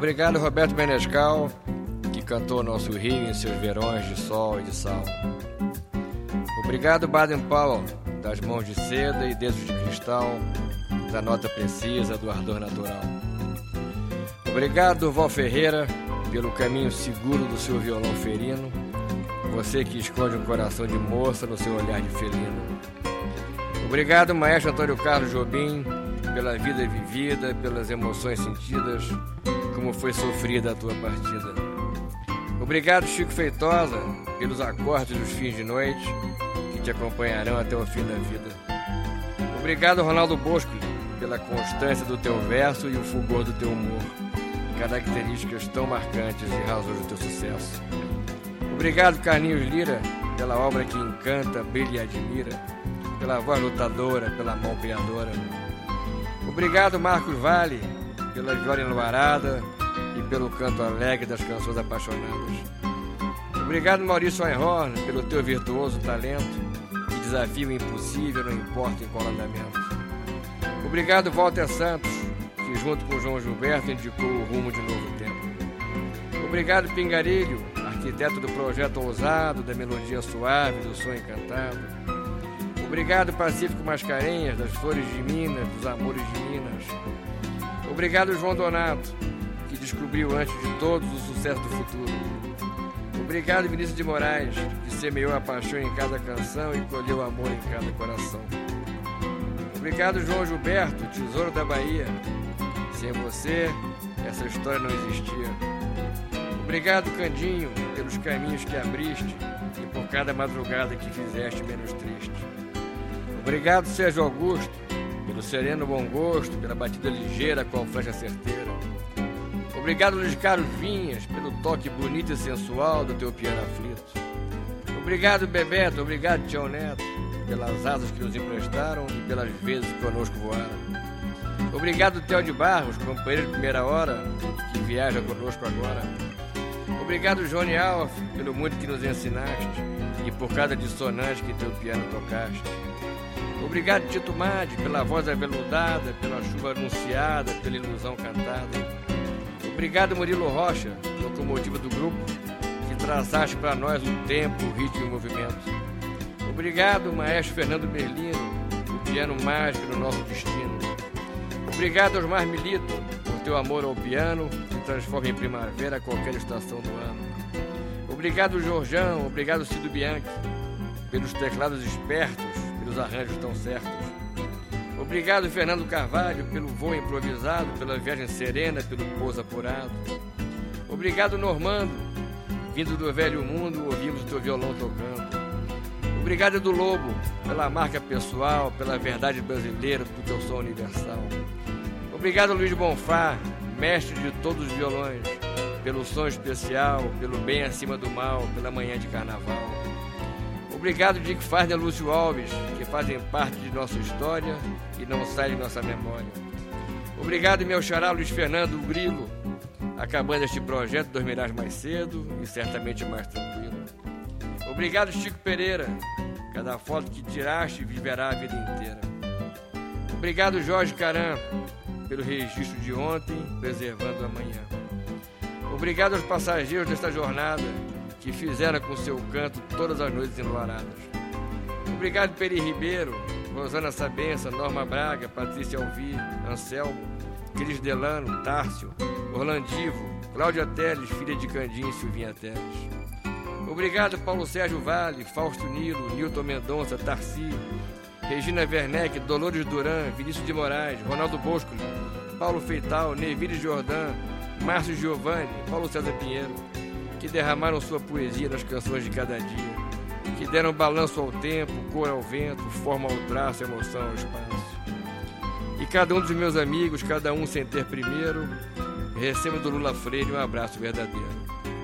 Obrigado, Roberto Menescal, que cantou nosso rio em seus verões de sol e de sal. Obrigado, Baden-Powell, das mãos de seda e dedos de cristal, da nota precisa, do ardor natural. Obrigado, Durval Ferreira, pelo caminho seguro do seu violão ferino, você que esconde um coração de moça no seu olhar de felino. Obrigado, maestro Antônio Carlos Jobim, pela vida vivida, pelas emoções sentidas, como foi sofrida a tua partida. Obrigado, Chico Feitosa, pelos acordes dos fins de noite que te acompanharão até o fim da vida. Obrigado, Ronaldo Bosco, pela constância do teu verso e o fulgor do teu humor, características tão marcantes e razões do teu sucesso. Obrigado, Carlinhos Lira, pela obra que encanta, brilha e admira, pela voz lutadora, pela mão criadora. Obrigado, Marcos Vale, pela viola enluarada e pelo canto alegre das canções apaixonadas. Obrigado, Maurício Einhorn, pelo teu virtuoso talento, que desafia o impossível, não importa em qual andamento. Obrigado, Walter Santos, que junto com João Gilberto indicou o rumo de novo tempo. Obrigado, Pingarilho, arquiteto do projeto ousado, da melodia suave, do som encantado. Obrigado, Pacífico Mascarenhas, das flores de Minas, dos amores de Minas. Obrigado, João Donato, que descobriu antes de todos o sucesso do futuro. Obrigado, Vinícius de Moraes, que semeou a paixão em cada canção e colheu o amor em cada coração. Obrigado, João Gilberto, tesouro da Bahia. Sem você, essa história não existia. Obrigado, Candinho, pelos caminhos que abriste e por cada madrugada que fizeste menos triste. Obrigado, Sérgio Augusto, pelo sereno bom gosto, pela batida ligeira com a flecha certeira. Obrigado, Luiz Carlos Vinhas, pelo toque bonito e sensual do teu piano aflito. Obrigado, Bebeto, obrigado, Tião Neto, pelas asas que nos emprestaram e pelas vezes que conosco voaram. Obrigado, Theo de Barros, companheiro de primeira hora, que viaja conosco agora. Obrigado, Johnny Alf, pelo muito que nos ensinaste e por cada dissonante que teu piano tocaste. Obrigado, Tito Madi, pela voz aveludada, pela chuva anunciada, pela ilusão cantada. Obrigado, Murilo Rocha, locomotiva do grupo, que traçaste para nós o tempo, o ritmo e o movimento. Obrigado, maestro Fernando Merlino, o piano mágico do nosso destino. Obrigado, Osmar Milito, por teu amor ao piano, que transforma em primavera qualquer estação do ano. Obrigado, Jorjão, obrigado, Cido Bianchi, pelos teclados espertos, pelos arranjos tão certos. Obrigado, Fernando Carvalho, pelo voo improvisado, pela viagem serena, pelo pouso apurado. Obrigado, Normando, vindo do velho mundo, ouvimos o teu violão tocando. Obrigado, Edu Lobo, pela marca pessoal, pela verdade brasileira do teu som universal. Obrigado, Luiz Bonfá, mestre de todos os violões, pelo som especial, pelo bem acima do mal, pela manhã de carnaval. Obrigado, Dick Farner e Lúcio Alves, que fazem parte de nossa história e não saem de nossa memória. Obrigado, meu xará Luiz Fernando Grilo. Acabando este projeto, dormirás mais cedo e certamente mais tranquilo. Obrigado, Chico Pereira. Cada foto que tiraste viverá a vida inteira. Obrigado, Jorge Caram, pelo registro de ontem, preservando amanhã. Obrigado aos passageiros desta jornada, que fizeram com seu canto todas as noites enluaradas. Obrigado, Peri Ribeiro, Rosana Sabença, Norma Braga, Patrícia Alvi, Anselmo, Cris Delano, Tárcio, Orlandivo, Cláudia Teles, filha de Candim e Silvinha Teles. Obrigado, Paulo Sérgio Vale, Fausto Nilo, Nilton Mendonça, Tarci, Regina Werneck, Dolores Duran, Vinícius de Moraes, Ronaldo Bosco, Paulo Feital, Neville Jordan, Márcio Giovanni, Paulo César Pinheiro, que derramaram sua poesia nas canções de cada dia, que deram balanço ao tempo, cor ao vento, forma ao traço, emoção ao espaço. E cada um dos meus amigos, cada um sem ter primeiro, receba do Lula Freire um abraço verdadeiro.